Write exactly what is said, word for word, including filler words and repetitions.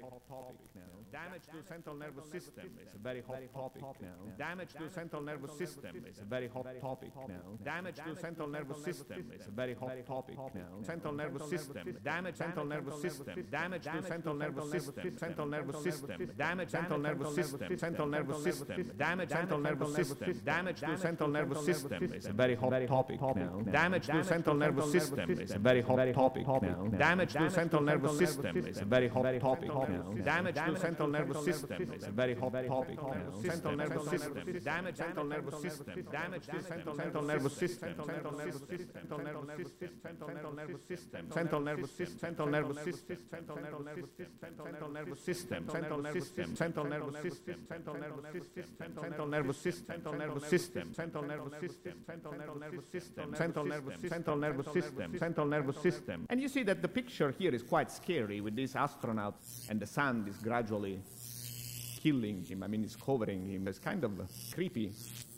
topic now. Damage to central nervous system is a very hot topic now. Damage to central nervous system is a very hot topic now. Damage to central nervous system is a very hot topic now. Central nervous system. Damage central nervous system. Damage to central nervous system. Central nervous system. Damage central nervous system. Central nervous system. Damage central nervous system. Damage to central nervous system is a very hot topic now. Damage to central nervous system is a very hot topic now. Damage to central nervous system is a very hot topic now. Damage to central nervous system is a very hot topic now. Central nervous system. Damage central nervous system. Damage to central central nervous system. Central nervous system. Central nervous system. Central nervous system. Central nervous system. Central nervous system. Central nervous system. Central nervous system. Central nervous system. Central nervous system. Central nervous system. Central nervous system. Central nervous system. Central nervous system. Central nervous system. Central nervous system. Central nervous system. Central nervous system. And you see that the picture here is quite scary with this astronaut, and the sand is gradually killing him. I mean, it's covering him. It's kind of creepy.